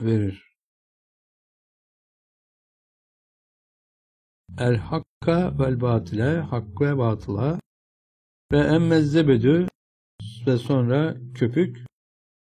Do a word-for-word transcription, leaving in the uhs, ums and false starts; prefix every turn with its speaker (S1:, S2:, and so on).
S1: verir. El hakka vel batile, hak ve batıla ve emmez zebedü ve sonra köpük